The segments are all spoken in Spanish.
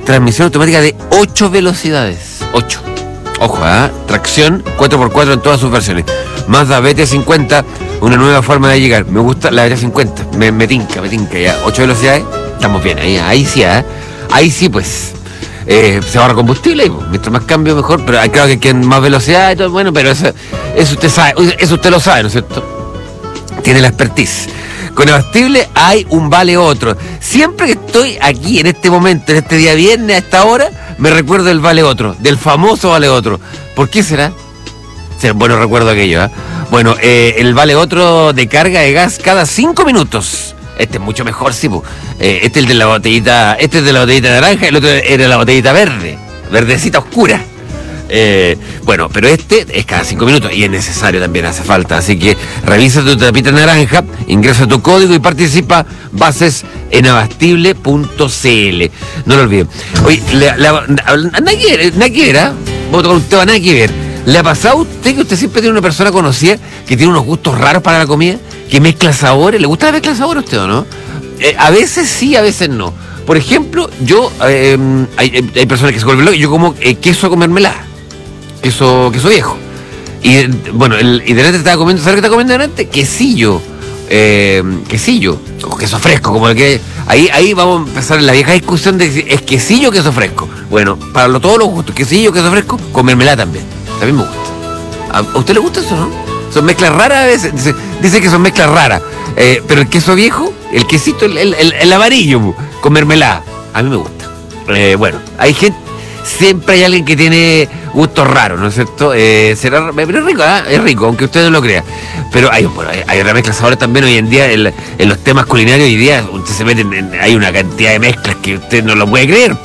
transmisión automática de 8 velocidades. 8. Ojo, tracción 4x4 en todas sus versiones. Mazda BT50, una nueva forma de llegar. Me gusta la BT50, me tinca, ya. 8 velocidades, estamos bien, ahí sí, pues. Se ahorra combustible, y mientras más cambio mejor, pero claro que quieren más velocidad y todo, bueno, pero eso usted sabe, eso usted lo sabe, ¿no es cierto? Tiene la expertise. Con Abastible hay un vale otro. Siempre que estoy aquí en este momento, en este día viernes, a esta hora, me recuerdo del vale otro, del famoso vale otro. ¿Por qué será? Bueno, recuerdo aquello, Bueno, el vale otro de carga de gas cada 5 minutos. Este es mucho mejor, sí, este es el de la botellita, este es de la botellita naranja, el otro era de la botellita verde, verdecita oscura. Bueno, pero este es cada 5 minutos y es necesario también, hace falta. Así que revisa tu tapita naranja, ingresa tu código y participa. Bases en abastible.cl. No lo olviden. Oye, nada que ver, voto con usted, nada que ver. ¿Le ha pasado a usted que usted siempre tiene una persona conocida que tiene unos gustos raros para la comida? Que mezcla sabores. ¿Le gusta la mezcla de sabores a usted o no? A veces sí, a veces no. Por ejemplo, yo hay personas que se vuelven locas. Yo como queso con mermelada. Queso viejo. Y bueno, y delante estaba comiendo, ¿sabes qué está comiendo delante? Quesillo. O queso fresco, como el que. Ahí vamos a empezar la vieja discusión de si es quesillo o queso fresco. Bueno, para todos los gustos, quesillo o queso fresco, con mermelada también. También me gusta. ¿A usted le gusta eso, no? Son mezclas raras a veces. Dice que son mezclas raras. Pero el queso viejo, el quesito, el amarillo, con mermelada, a mí me gusta. Bueno, hay gente. Siempre hay alguien que tiene gustos raros, ¿no es cierto? Pero es rico, es rico, aunque usted no lo crea. Pero hay otra mezcla de sabores también hoy en día, en los temas culinarios hoy día, usted se mete hay una cantidad de mezclas que usted no lo puede creer,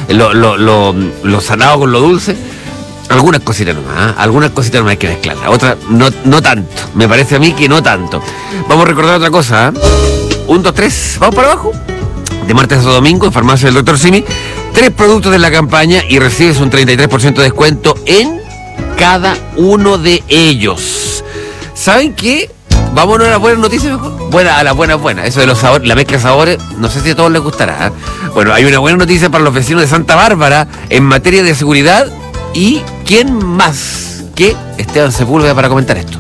lo salado con lo dulce. Algunas cositas nomás hay que mezclarlas, otras no tanto, me parece a mí que no tanto. Vamos a recordar otra cosa, 1, 2, 3, vamos para abajo. De martes a domingo en Farmacia del Dr. Simi, 3 productos de la campaña y recibes un 33% de descuento en cada uno de ellos. ¿Saben qué? Vámonos a las buenas noticias mejor. A las buenas. Eso de los sabores, la mezcla de sabores, no sé si a todos les gustará. Bueno, hay una buena noticia para los vecinos de Santa Bárbara en materia de seguridad. ¿Y quién más que Esteban Sepúlveda para comentar esto?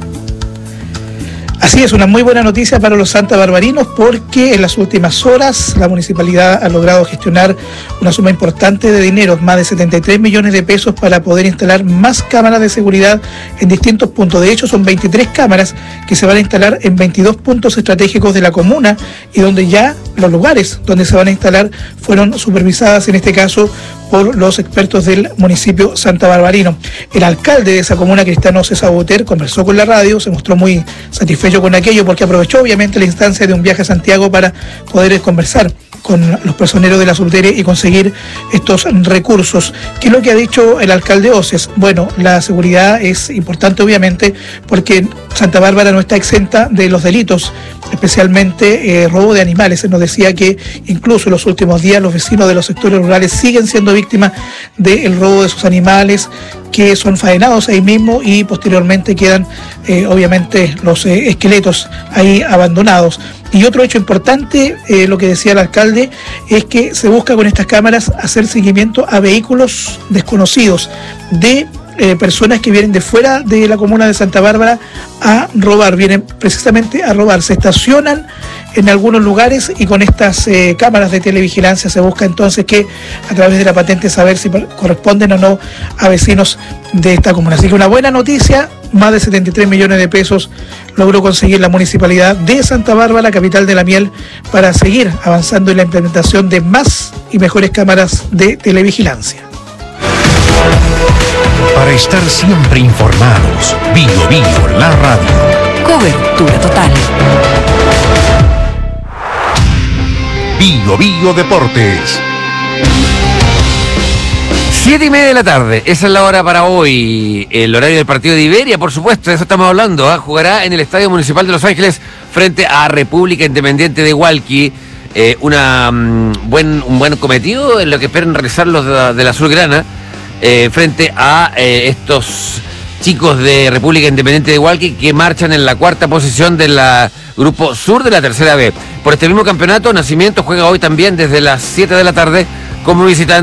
Así es, una muy buena noticia para los santabarbarinos porque en las últimas horas la municipalidad ha logrado gestionar una suma importante de dinero, más de 73 millones de pesos para poder instalar más cámaras de seguridad en distintos puntos. De hecho, son 23 cámaras que se van a instalar en 22 puntos estratégicos de la comuna y donde ya los lugares donde se van a instalar fueron supervisadas, en este caso, por los expertos del municipio santabarbarino. El alcalde de esa comuna, Cristiano César Boter, conversó con la radio, se mostró muy satisfecho con aquello porque aprovechó obviamente la instancia de un viaje a Santiago para poder conversar con los personeros de la Subdere y conseguir estos recursos. ¿Qué es lo que ha dicho el alcalde Oces? Bueno, la seguridad es importante obviamente porque Santa Bárbara no está exenta de los delitos, especialmente robo de animales. Él nos decía que incluso en los últimos días los vecinos de los sectores rurales siguen siendo víctimas del robo de sus animales, que son faenados ahí mismo y posteriormente quedan obviamente los esqueletos ahí abandonados. Y otro hecho importante, lo que decía el alcalde, es que se busca con estas cámaras hacer seguimiento a vehículos desconocidos de personas que vienen de fuera de la comuna de Santa Bárbara a robar, vienen precisamente a robar, se estacionan en algunos lugares y con estas cámaras de televigilancia se busca entonces que a través de la patente saber si corresponden o no a vecinos de esta comuna. Así que una buena noticia, más de 73 millones de pesos logró conseguir la municipalidad de Santa Bárbara, capital de la miel, para seguir avanzando en la implementación de más y mejores cámaras de televigilancia. Para estar siempre informados, Bio, la radio. Cobertura total. Bio Deportes. 7:30 de la tarde, esa es la hora para hoy, el horario del partido de Iberia, por supuesto, de eso estamos hablando, jugará en el Estadio Municipal de Los Ángeles frente a República Independiente de Hualqui, un buen cometido en lo que esperan realizar los de la Azulgrana, frente a estos chicos de República Independiente de Hualqui que marchan en la 4ª posición del grupo sur de la tercera B. Por este mismo campeonato, Nacimiento juega hoy también desde las 7 de la tarde como visitante